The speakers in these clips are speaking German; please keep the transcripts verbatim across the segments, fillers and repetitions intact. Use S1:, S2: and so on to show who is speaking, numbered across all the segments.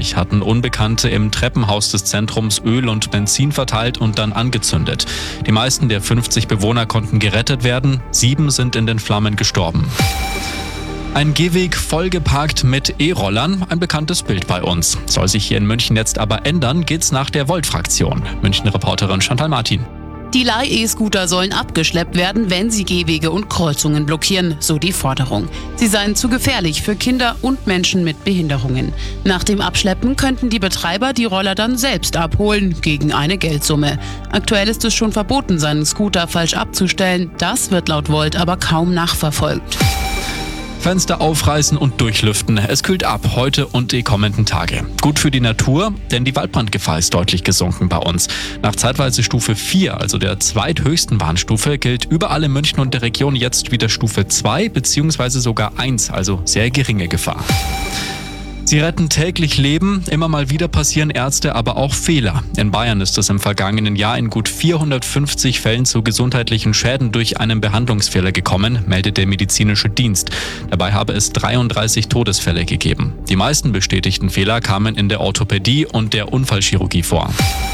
S1: Uhr hatten Unbekannte im Treppenhaus des Zentrums Öl und Benzin verteilt und dann angezündet. Die meisten der fünfzig Bewohner konnten gerettet werden, sieben sind in den Flammen gestorben. Ein Gehweg vollgeparkt mit E-Rollern, ein bekanntes Bild bei uns. Soll sich hier in München jetzt aber ändern, geht's nach der Volt-Fraktion. München-Reporterin Chantal Martin.
S2: Die Leih-E-Scooter sollen abgeschleppt werden, wenn sie Gehwege und Kreuzungen blockieren, so die Forderung. Sie seien zu gefährlich für Kinder und Menschen mit Behinderungen. Nach dem Abschleppen könnten die Betreiber die Roller dann selbst abholen, gegen eine Geldsumme. Aktuell ist es schon verboten, seinen Scooter falsch abzustellen. Das wird laut Volt aber kaum nachverfolgt.
S1: Fenster aufreißen und durchlüften. Es kühlt ab heute und die kommenden Tage. Gut für die Natur, denn die Waldbrandgefahr ist deutlich gesunken bei uns. Nach zeitweise Stufe vier, also der zweithöchsten Warnstufe, gilt überall in München und der Region jetzt wieder Stufe zwei bzw. sogar eins, also sehr geringe Gefahr. Sie retten täglich Leben, immer mal wieder passieren Ärzte aber auch Fehler. In Bayern ist es im vergangenen Jahr in gut vierhundertfünfzig Fällen zu gesundheitlichen Schäden durch einen Behandlungsfehler gekommen, meldet der medizinische Dienst. Dabei habe es dreiunddreißig Todesfälle gegeben. Die meisten bestätigten Fehler kamen in der Orthopädie und der Unfallchirurgie vor.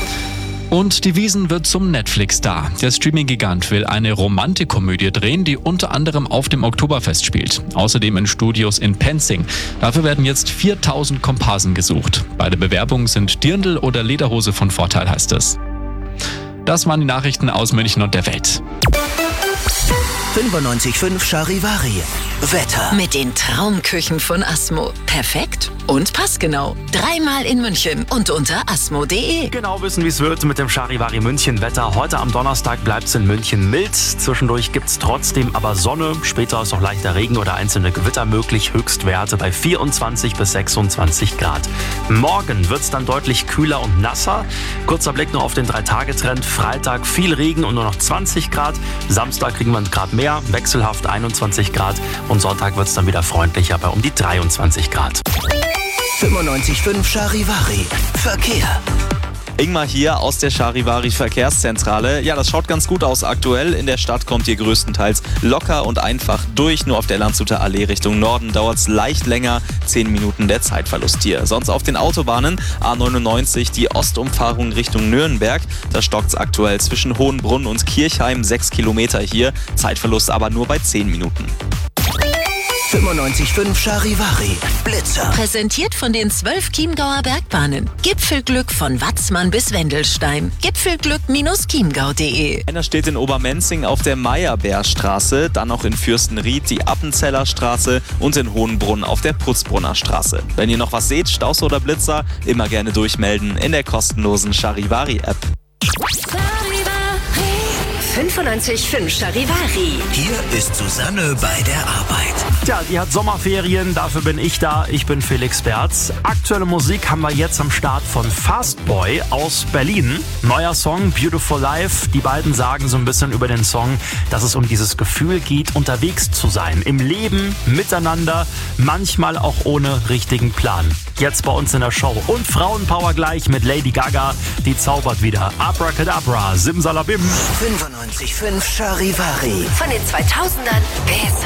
S1: Und die Wiesn wird zum Netflix-Star. Der Streaming-Gigant will eine Romantikkomödie drehen, die unter anderem auf dem Oktoberfest spielt. Außerdem in Studios in Penzing. Dafür werden jetzt viertausend Komparsen gesucht. Bei der Bewerbung sind Dirndl oder Lederhose von Vorteil, heißt es. Das waren die Nachrichten aus München und der Welt.
S3: fünfundneunzig Komma fünf Charivari. Wetter.
S4: Mit den Traumküchen von Asmo. Perfekt und passgenau. Dreimal in München und unter asmo punkt de.
S5: Genau wissen, wie es wird mit dem Charivari München Wetter. Heute am Donnerstag bleibt es in München mild. Zwischendurch gibt es trotzdem aber Sonne. Später ist auch leichter Regen oder einzelne Gewitter möglich. Höchstwerte bei vierundzwanzig bis sechsundzwanzig Grad. Morgen wird es dann deutlich kühler und nasser. Kurzer Blick noch auf den drei-Tage-Trend. Freitag viel Regen und nur noch zwanzig Grad. Samstag kriegen wir einen Grad mehr, wechselhaft einundzwanzig Grad. Und Sonntag wird es dann wieder freundlicher bei um die dreiundzwanzig Grad.
S3: fünfundneunzig Komma fünf Charivari. Verkehr.
S6: Ingmar hier aus der Charivari Verkehrszentrale. Ja, das schaut ganz gut aus aktuell. In der Stadt kommt ihr größtenteils locker und einfach durch. Nur auf der Landshuter Allee Richtung Norden dauert es leicht länger. zehn Minuten der Zeitverlust hier. Sonst auf den Autobahnen A neunundneunzig, die Ostumfahrung Richtung Nürnberg. Da stockt es aktuell zwischen Hohenbrunn und Kirchheim. sechs Kilometer hier. Zeitverlust aber nur bei zehn Minuten.
S3: fünfundneunzig Komma fünf Charivari. Blitzer.
S4: Präsentiert von den zwölf Chiemgauer Bergbahnen. Gipfelglück von Watzmann bis Wendelstein. Gipfelglück chiemgau punkt de.
S6: Einer steht in Obermenzing auf der Meyerbeerstraße, dann noch in Fürstenried die Appenzeller Straße und in Hohenbrunn auf der Putzbrunner Straße. Wenn ihr noch was seht, Staus oder Blitzer, immer gerne durchmelden in der kostenlosen Charivari-App.
S4: fünfundneunzig Komma fünf Charivari.
S3: Hier ist Susanne bei der Arbeit.
S5: Tja, die hat Sommerferien, dafür bin ich da. Ich bin Felix Berz. Aktuelle Musik haben wir jetzt am Start von Fastboy aus Berlin. Neuer Song, Beautiful Life. Die beiden sagen so ein bisschen über den Song, dass es um dieses Gefühl geht, unterwegs zu sein. Im Leben, miteinander, manchmal auch ohne richtigen Plan. Jetzt bei uns in der Show. Und Frauenpower gleich mit Lady Gaga. Die zaubert wieder. Abracadabra, Simsalabim.
S3: fünfundneunzig Komma fünf Charivari.
S4: Von den zweitausendern bis